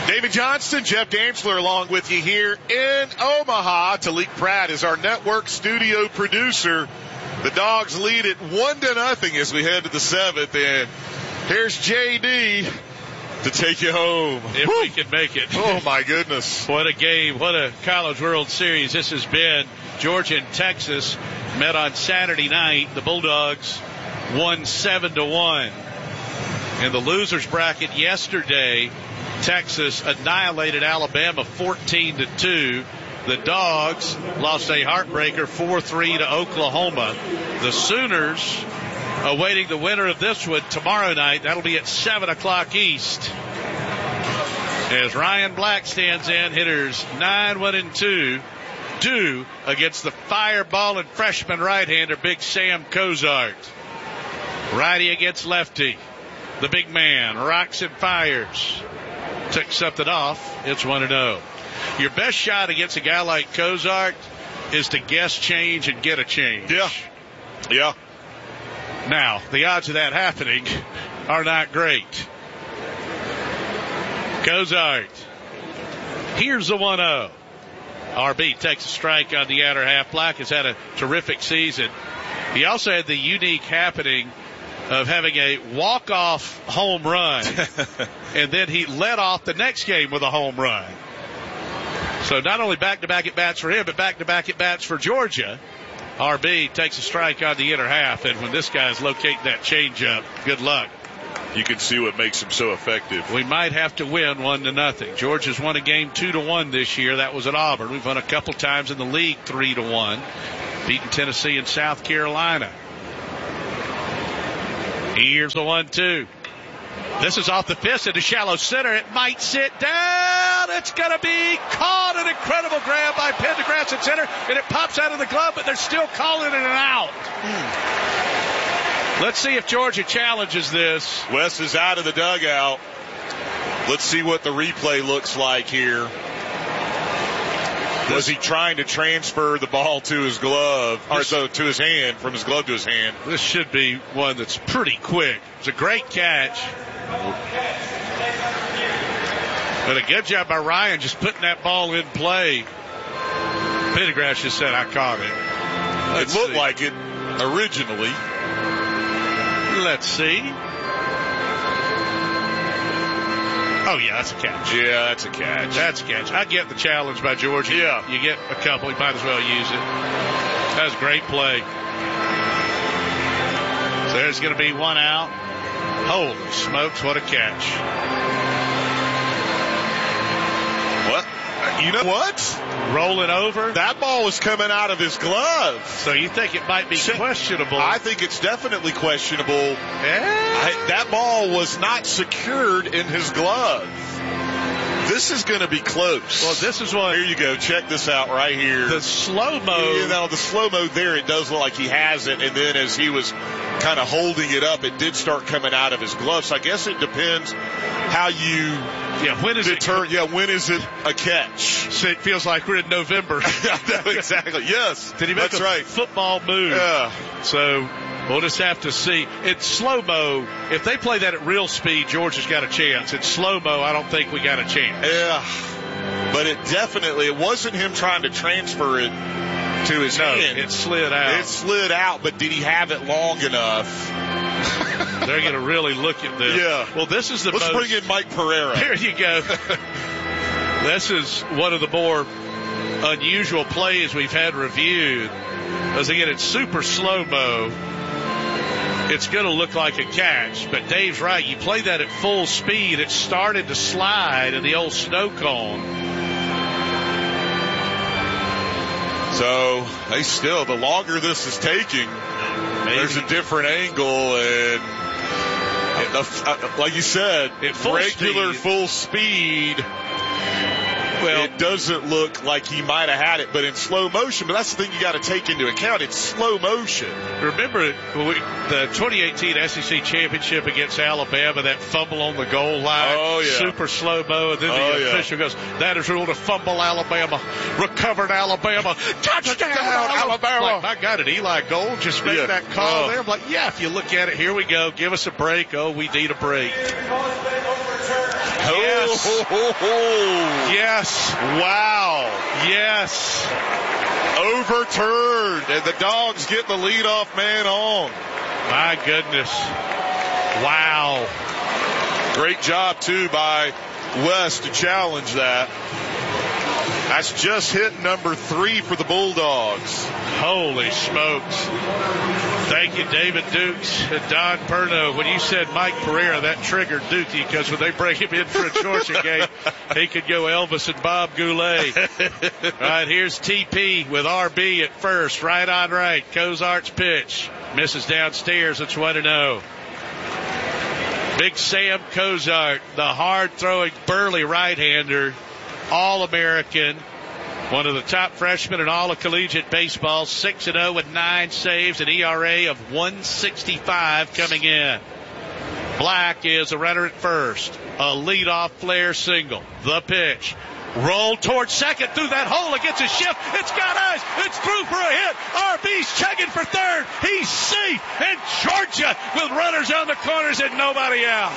David Johnston, Jeff Dantzler along with you here in Omaha. Talik Pratt is our network studio producer. The Dogs lead it 1-0 as we head to the 7th, and here's JD to take you home. If we can make it. Oh, my goodness. What a game. What a College World Series this has been. Georgia and Texas met on Saturday night. The Bulldogs won 7-1. In the losers bracket yesterday, Texas annihilated Alabama 14-2. The Dogs lost a heartbreaker 4-3 to Oklahoma. The Sooners awaiting the winner of this one tomorrow night. That'll be at 7 o'clock East. As Ryan Black stands in, hitters 9-1-2, due against the fireball and freshman right-hander Big Sam Cozart. Righty against lefty. The big man rocks and fires. Took something off. It's 1-0. Your best shot against a guy like Cozart is to guess change and get a change. Yeah. Now, the odds of that happening are not great. Cozart. Here's the 1-0. RB takes a strike on the outer half. Black has had a terrific season. He also had the unique happening of having a walk-off home run, and then he led off the next game with a home run. So not only back-to-back at-bats for him, but back-to-back at-bats for Georgia. RB takes a strike on the inner half, and when this guy's locating that changeup, good luck. You can see what makes him so effective. We might have to win 1-0. Georgia's won a game 2-1 this year. That was at Auburn. We've won a couple times in the league 3-1, beating Tennessee and South Carolina. Here's the 1-2. This is off the fist into shallow center. It might sit down. It's going to be caught. An incredible grab by Pendergrass at center, and it pops out of the glove, but they're still calling it an out. Let's see if Georgia challenges this. Wes is out of the dugout. Let's see what the replay looks like here. Was he trying to transfer the ball to his glove, or to his hand, from his glove to his hand? This should be one that's pretty quick. It's a great catch. But a good job by Ryan just putting that ball in play. Pendergrass just said, I caught it. It looked like it originally. Let's see. Oh, yeah, that's a catch. Yeah, that's a catch. That's a catch. I get the challenge by Georgia. Yeah. You get a couple, you might as well use it. That was a great play. So there's going to be one out. Holy smokes, what a catch. What? You know what? Rolling over. That ball was coming out of his glove. So you think it might be questionable? I think it's definitely questionable. That ball was not secured in his glove. This is going to be close. Well, this is one. Here you go. Check this out right here. The slow-mo. You know, the slow-mo there, it does look like he has it. And then as he was kind of holding it up, it did start coming out of his glove. So I guess it depends how you when is when is it a catch? So it feels like we're in November. Exactly. Yes. Did he make a football move? Yeah. So we'll just have to see. It's slow-mo. If they play that at real speed, Georgia's got a chance. It's slow-mo. I don't think we got a chance. Yeah. But it wasn't him trying to transfer it to his hand. It slid out. It slid out, but did he have it long enough? They're going to really look at this. Yeah. Well, this is Let's bring in Mike Pereira. Here you go. This is one of the more unusual plays we've had reviewed. As again, it's super slow-mo. It's going to look like a catch, but Dave's right. You play that at full speed, it started to slide in the old snow cone. So, the longer this is taking, there's a different angle, and like you said, regular full speed. Well, it doesn't look like he might have had it, but in slow motion. But that's the thing you got to take into account. It's slow motion. Remember the 2018 SEC championship against Alabama, that fumble on the goal line. Oh, yeah. Super slow-mo, and then the official goes, that is ruled a fumble, Alabama. Recovered, Alabama. Touchdown, Alabama. Like, my God, did Eli Gold just make that call there? I'm like, if you look at it, here we go. Give us a break. Oh, we need a break. Oh, Yes. Wow. Yes. Overturned, and the Dogs get the leadoff man on. My goodness. Wow. Great job, too, by West to challenge that. That's just hit number 3 for the Bulldogs. Holy smokes. Thank you, David Dukes and Don Perno. When you said Mike Pereira, that triggered Dukey, because when they bring him in for a Georgia game, he could go Elvis and Bob Goulet. All right, here's TP with RB at first. Right on right. Cozart's pitch. Misses downstairs. It's 1-0. Big Sam Cozart, the hard-throwing, burly right-hander, All-American, one of the top freshmen in all of collegiate baseball, 6-0 with 9 saves, an ERA of 1.65 coming in. Black is a runner at first, a leadoff flare single. The pitch. Roll towards second through that hole against a shift. It's got eyes. It's through for a hit. RB's checking for third. He's safe. And Georgia with runners on the corners and nobody out.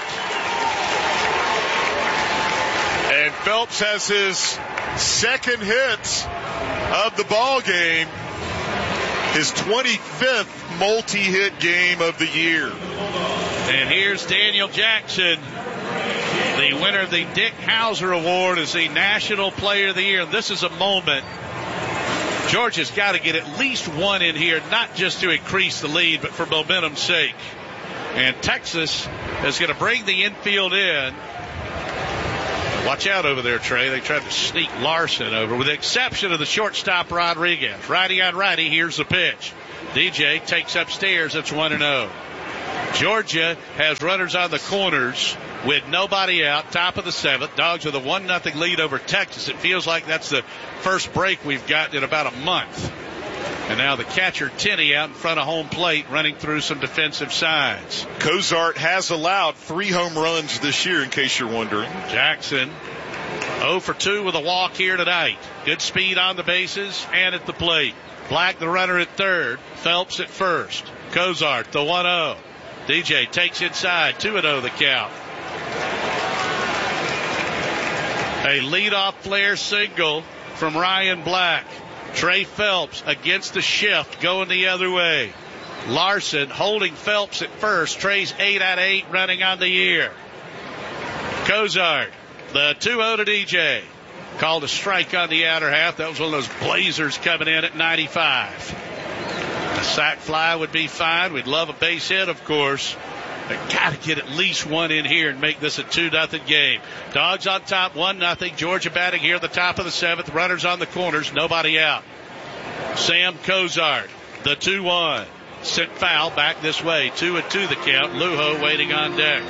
And Phelps has his second hit of the ball game. His 25th multi-hit game of the year. And here's Daniel Jackson, the winner of the Dick Hauser Award as the National Player of the Year. And this is a moment Georgia's got to get at least one in here, not just to increase the lead, but for momentum's sake. And Texas is going to bring the infield in. Watch out over there, Trey. They tried to sneak Larson over, with the exception of the shortstop Rodriguez. Righty on righty, here's the pitch. DJ takes upstairs. It's 1-0. Georgia has runners on the corners with nobody out, top of the 7th. Dogs with a 1-0 lead over Texas. It feels like that's the first break we've gotten in about a month. And now the catcher, Tenney, out in front of home plate, running through some defensive signs. Cozart has allowed 3 home runs this year, in case you're wondering. Jackson 0 for 2 with a walk here tonight. Good speed on the bases and at the plate. Black, the runner at third. Phelps at first. Cozart, the 1-0. DJ takes inside. 2-0 the count. A leadoff flare single from Ryan Black. Trey Phelps against the shift, going the other way. Larson holding Phelps at first. Trey's 8 out of 8 running on the year. Cozart, the 2-0 to DJ. Called a strike on the outer half. That was one of those blazers coming in at 95. A sac fly would be fine. We'd love a base hit, of course. They've got to get at least one in here and make this a 2-0 game. Dogs on top, 1-0. Georgia batting here at the top of the 7th. Runners on the corners, nobody out. Sam Cozart, the 2-1. Sent foul back this way. 2-2 the count. Lujo waiting on deck.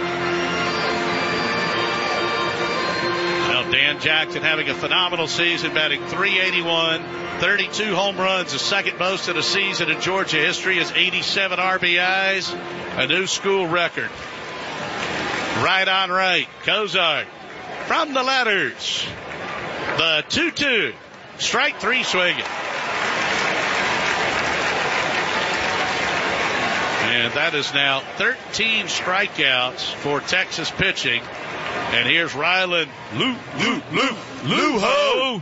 Well, Dan Jackson having a phenomenal season, batting .381. 32 home runs, the second most in a season in Georgia history, is 87 RBIs, a new school record. Right on right, Cozart from the letters. The 2-2, strike 3 swinging. And that is now 13 strikeouts for Texas pitching. And here's Rylan Lujo.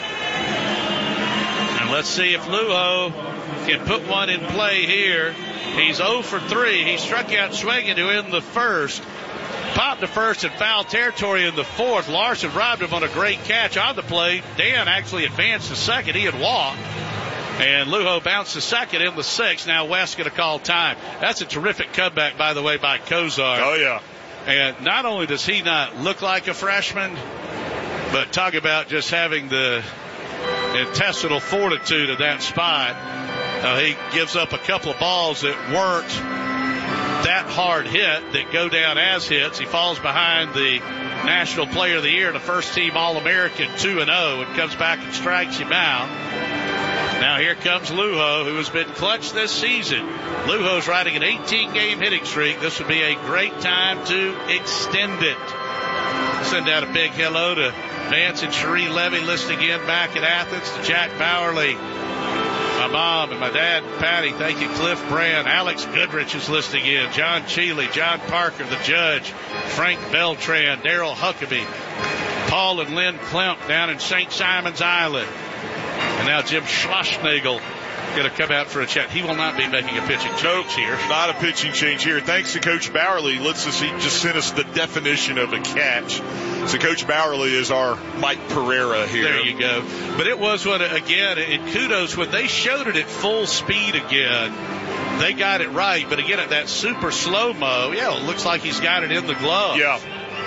And let's see if Lujo can put one in play here. He's 0 for 3. He struck out swinging to end the first. Popped to first in foul territory in the 4th. Larson robbed him on a great catch on the play. Dan actually advanced to second. He had walked. And Lujo bounced to second in the 6th. Now West going to call time. That's a terrific comeback, by the way, by Cozart. Oh, yeah. And not only does he not look like a freshman, but talk about just having the intestinal fortitude of that spot. He gives up a couple of balls that weren't that hard hit that go down as hits. He falls behind the National Player of the Year and a first-team All-American 2-0 and comes back and strikes him out. Now here comes Lujo, who has been clutch this season. Lujo's riding an 18-game hitting streak. This would be a great time to extend it. Send out a big hello to Vance and Cherie Levy listening in back at Athens, to Jack Bowerly My mom and my dad, Patty, thank you, Cliff Brand. Alex Goodrich is listening in. John Cheeley, John Parker, the judge, Frank Beltran, Daryl Huckabee, Paul and Lynn Klemp down in St. Simon's Island. And now Jim Schlossnagel going to come out for a chat. He will not be making a pitching change here. Not a pitching change here. Thanks to Coach Bowerly. He just sent us the definition of a catch. So Coach Bowerly is our Mike Pereira here. There you go. But it was one, again, and kudos, when they showed it at full speed again, they got it right. But again, at that super slow-mo, it looks like he's got it in the glove. Yeah.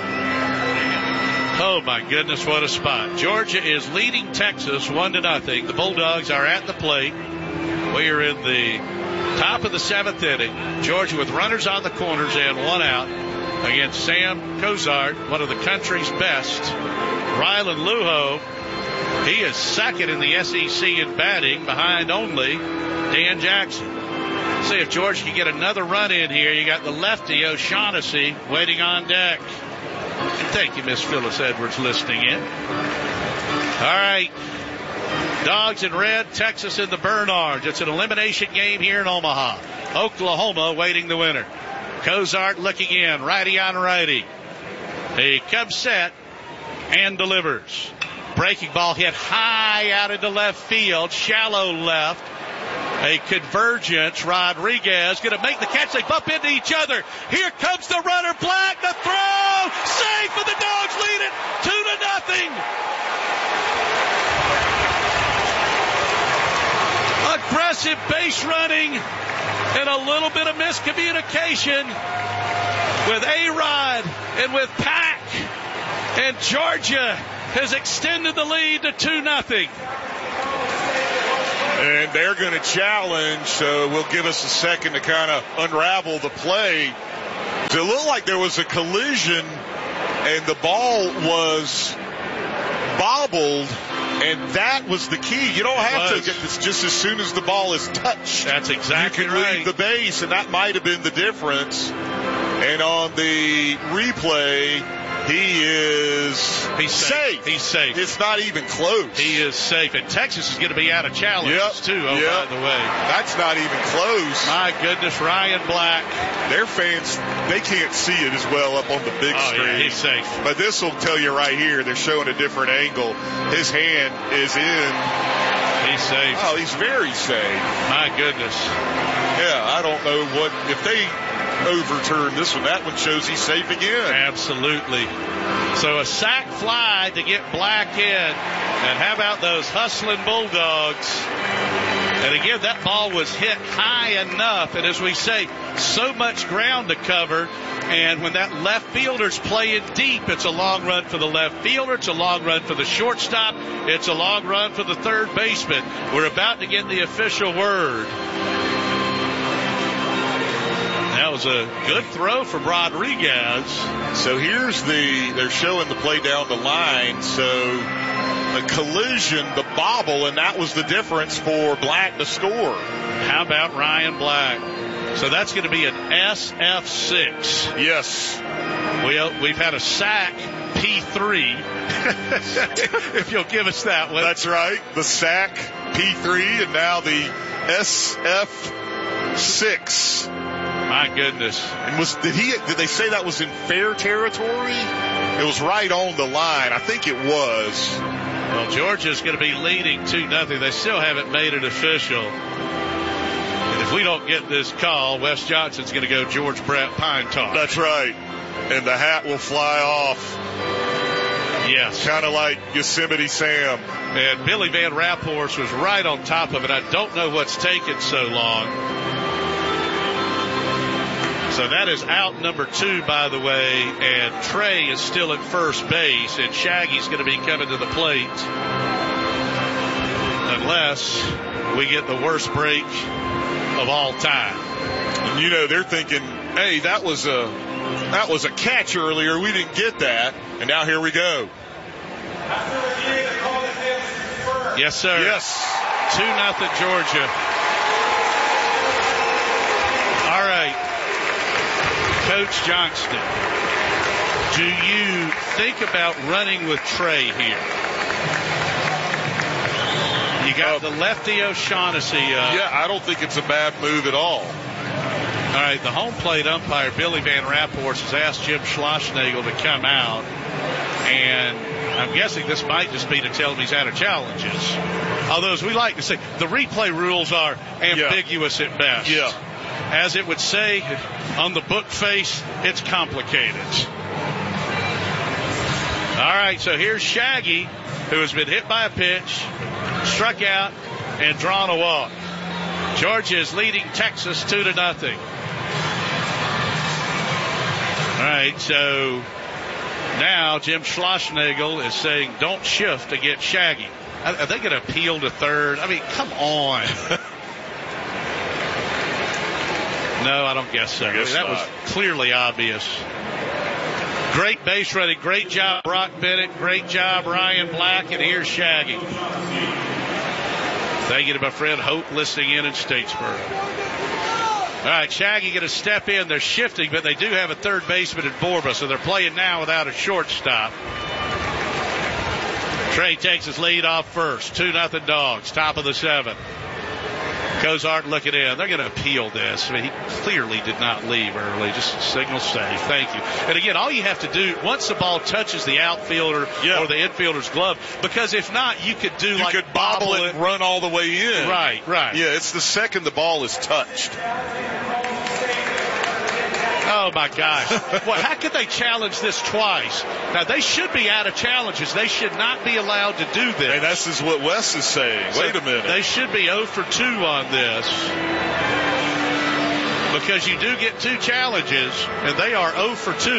Oh, my goodness, what a spot. Georgia is leading Texas 1-0. The Bulldogs are at the plate. We are in the top of the 7th inning. Georgia with runners on the corners and one out against Sam Cozart, one of the country's best. Rylan Luho, he is second in the SEC in batting, behind only Dan Jackson. See if Georgia can get another run in here. You got the lefty, O'Shaughnessy, waiting on deck. And thank you, Miss Phyllis Edwards, listening in. All right. Dogs in red, Texas in the Bernards. It's an elimination game here in Omaha. Oklahoma waiting the winner. Cozart looking in, righty on righty. He comes set and delivers. Breaking ball hit high out into left field, shallow left. A convergence. Rodriguez going to make the catch. They bump into each other. Here comes the runner. Black, the throw. Safe, and the Dogs lead it 2-0. Aggressive base running and a little bit of miscommunication with A-Rod and with Pack. And Georgia has extended the lead to 2-0. And they're going to challenge, so we'll give us a second to kind of unravel the play. It looked like there was a collision, and the ball was bobbled, and that was the key. You don't have to get this just as soon as the ball is touched. That's exactly right. You can leave the base, and that might have been the difference. And on the replay, he's safe. He's safe. It's not even close. He is safe. And Texas is going to be out of challenge, too, by the way. That's not even close. My goodness, Ryan Black. Their fans, they can't see it as well up on the big screen. Yeah, he's safe. But this will tell you right here, they're showing a different angle. His hand is in. He's safe. Oh, he's very safe. My goodness. Yeah, I don't know what, if they overturn this one, that one shows he's safe again. Absolutely. So a sac fly to get Black in. And how about those hustling Bulldogs? And again, that ball was hit high enough. And as we say, so much ground to cover. And when that left fielder's playing deep, it's a long run for the left fielder. It's a long run for the shortstop. It's a long run for the third baseman. We're about to get the official word. That was a good throw from Rodriguez. So here's they're showing the play down the line. So the collision, the bobble, and that was the difference for Black to score. How about Ryan Black? So that's going to be an SF6. Yes. We've had a sack P3. If you'll give us that one. That's right. The sack P3 and now the SF6. My goodness. And did they say that was in fair territory? It was right on the line. I think it was. Well, Georgia's going to be leading 2-0. They still haven't made it official. And if we don't get this call, Wes Johnson's going to go George Brett Pine Tar. That's right. And the hat will fly off. Yes. Kind of like Yosemite Sam. And Billy Van Raphorst was right on top of it. I don't know what's taken so long. So that is out number 2, by the way, and Trey is still at first base, and Shaggy's going to be coming to the plate unless we get the worst break of all time. And they're thinking, hey, that was a catch earlier. We didn't get that, and now here we go. Yes, sir. Yes. 2-0 Georgia. All right. Coach Johnston, do you think about running with Trey here? You got the lefty O'Shaughnessy. Yeah, I don't think it's a bad move at all. All right, the home plate umpire, Billy Van Rapport, has asked Jim Schlossnagel to come out. And I'm guessing this might just be to tell him he's out of challenges. Although, as we like to say, the replay rules are ambiguous at best. Yeah. As it would say on the book face, it's complicated. All right, so here's Shaggy, who has been hit by a pitch, struck out, and drawn a walk. Georgia is leading Texas 2-0. All right, so now Jim Schlossnagel is saying don't shift to get Shaggy. Are they going to appeal to third? I mean, come on. No, I don't guess so. That was clearly obvious. Great base running. Great job, Brock Bennett. Great job, Ryan Black. And here's Shaggy. Thank you to my friend Hope listening in Statesboro. All right, Shaggy going to step in. They're shifting, but they do have a third baseman in Borba, so they're playing now without a shortstop. Trey takes his lead off first. 2-0 Dogs, top of the 7th. Cozart looking in. They're going to appeal this. I mean, he clearly did not leave early. Just signal safe. Thank you. And again, all you have to do, once the ball touches the outfielder or the infielder's glove, because if not, you could do you could bobble it and run all the way in. Right. Yeah, it's the second the ball is touched. Oh, my gosh. Well, how could they challenge this twice? Now, they should be out of challenges. They should not be allowed to do this. And this is what Wes is saying. Wait a minute. They should be 0 for 2 on this. Because you do get 2 challenges, and they are 0 for 2.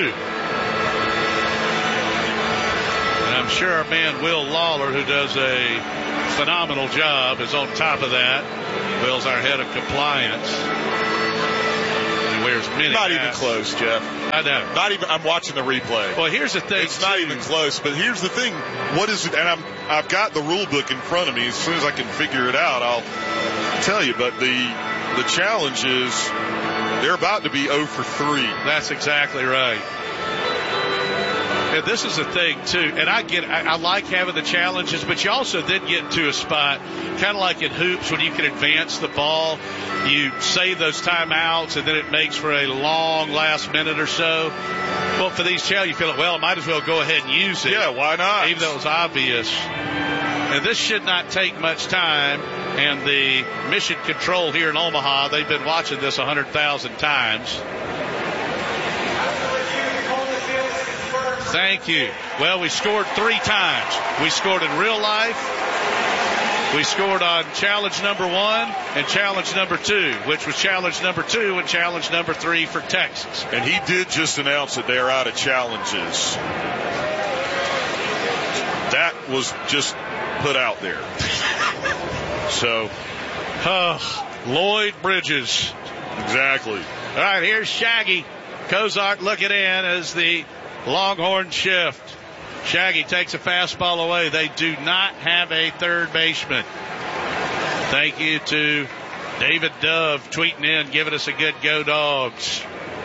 And I'm sure our man Will Lawler, who does a phenomenal job, is on top of that. Will's our head of compliance. Wears many not hats. Even close, Jeff. I know. Not even. I'm watching the replay. Well, here's the thing. It's not even close. But here's the thing. What is it? And I've got the rule book in front of me. As soon as I can figure it out, I'll tell you. But the challenge is they're about to be 0 for 3. That's exactly right. And this is the thing, too. And I like having the challenges, but you also then get into a spot, kind of like in hoops, when you can advance the ball. You save those timeouts, and then it makes for a long last minute or so. Well, for these challenges, you feel like, well, I might as well go ahead and use it. Yeah, why not? Even though it was obvious. And this should not take much time. And the mission control here in Omaha, they've been watching this 100,000 times. Thank you. Well, we scored 3 times. We scored in real life. We scored on challenge number 1 and challenge number 2, which was challenge number 2 and challenge number 3 for Texas. And he did just announce that they're out of challenges. That was just put out there. So, Lloyd Bridges. Exactly. All right, here's Shaggy. Cozart looking in as the Longhorn shift. Shaggy takes a fastball away. They do not have a third baseman. Thank you to David Dove tweeting in, giving us a good go, Dogs.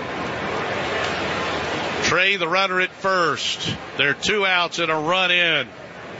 Trey, the runner at first. There are 2 outs and a run in.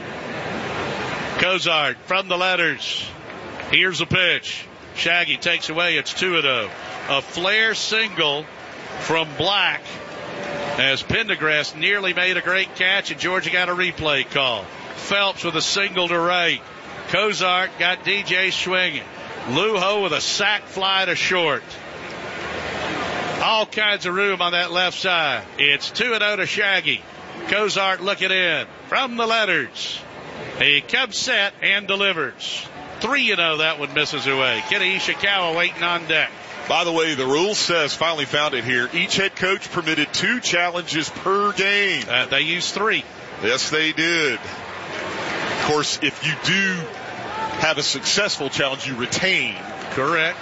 Cozart from the letters. Here's the pitch. Shaggy takes away. It's 2-0. A flare single from Black, as Pendergrass nearly made a great catch, and Georgia got a replay call. Phelps with a single to right. Cozart got DJ swinging. Lujo with a sac fly to short. All kinds of room on that left side. It's 2-0 to Shaggy. Cozart looking in from the letters. He comes set and delivers. 3-0, that one misses away. Kenny Ishikawa waiting on deck. By the way, the rule says, finally found it here, each head coach permitted 2 challenges per game. They used 3. Yes, they did. Of course, if you do have a successful challenge, you retain. Correct.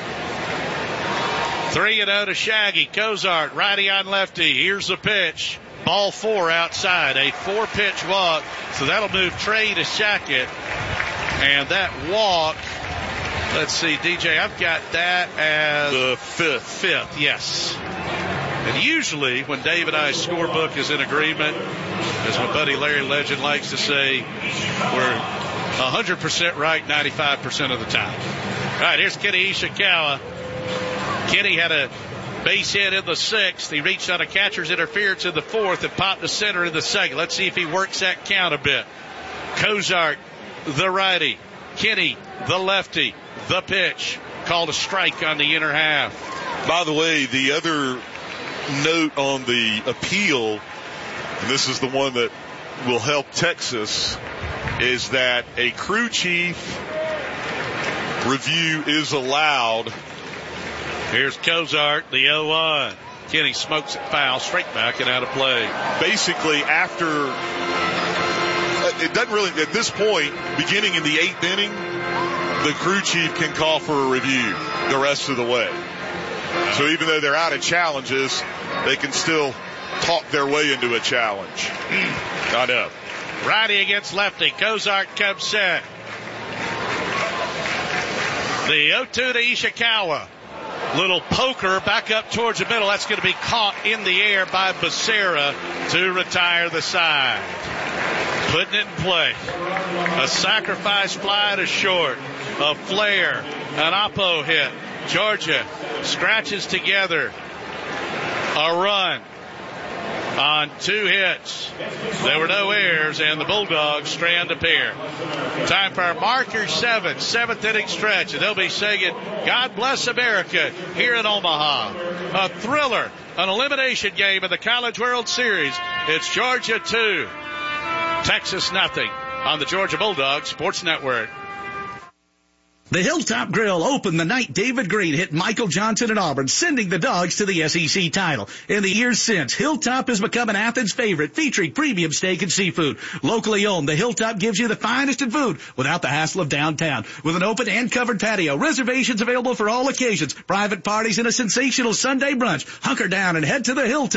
3-0 to Shaggy. Cozart, righty on lefty. Here's the pitch. Ball 4 outside. A 4-pitch walk. So that'll move Trey to second. And that walk, let's see, DJ, I've got that as the 5th. 5th, yes. And usually when Dave and I's scorebook is in agreement, as my buddy Larry Legend likes to say, we're 100% right 95% of the time. All right, here's Kenny Ishikawa. Kenny had a base hit in the 6th. He reached on a catcher's interference in the 4th and popped to center in the 2nd. Let's see if he works that count a bit. Cozart, the righty. Kenny, the lefty. The pitch. Called a strike on the inner half. By the way, the other note on the appeal, and this is the one that will help Texas, is that a crew chief review is allowed. Here's Cozart, the 0-1. Kenny smokes it foul, straight back and out of play. Basically, after, it doesn't really, at this point, beginning in the 8th inning, the crew chief can call for a review the rest of the way. So even though they're out of challenges, they can still talk their way into a challenge. I know. Righty against lefty. Cozart comes set. The 0-2 to Ishikawa. Little poker back up towards the middle. That's going to be caught in the air by Becerra to retire the side. Putting it in play. A sacrifice fly to short. A flare. An oppo hit. Georgia scratches together a run on 2 hits. There were no errors, and the Bulldogs strand a pair. Time for our marker 7, 7th inning stretch, and they'll be singing God Bless America here in Omaha. A thriller, an elimination game in the College World Series. It's Georgia 2, Texas nothing on the Georgia Bulldogs Sports Network. The Hilltop Grill opened the night David Green hit Michael Johnson at Auburn, sending the Dogs to the SEC title. In the years since, Hilltop has become an Athens favorite, featuring premium steak and seafood. Locally owned, the Hilltop gives you the finest in food without the hassle of downtown. With an open and covered patio, reservations available for all occasions, private parties, and a sensational Sunday brunch. Hunker down and head to the Hilltop.